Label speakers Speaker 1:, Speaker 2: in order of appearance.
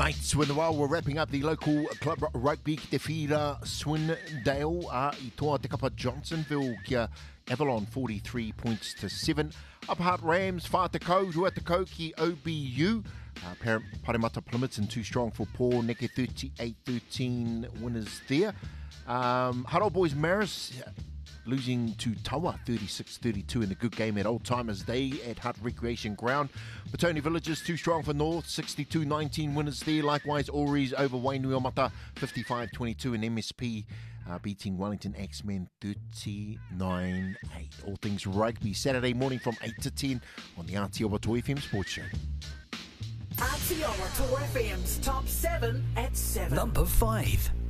Speaker 1: Mates, when we're wrapping up the local club rugby te whira Swindale I toa te kapa Johnsonville kia Avalon 43 points to 7. Upper Rams whātakau, ruatakau ki OBU. Parent Parramatta Plymouth too strong for Paul. Neke 38-13 winners there. Huddle Boys Maris losing to Tawa 36-32 in a good game at Old Timers Day at Hutt Recreation Ground. Petone Villagers too strong for North, 62-19 winners there. Likewise, Auries over Wainuiomata 55-22 and MSP beating Wellington X-Men 39-8. All things rugby, Saturday morning from 8 to 10 on the Aotearoa Toa FM Sports Show.
Speaker 2: Aotearoa Toa FM's Top 7 at 7.
Speaker 3: Number 5.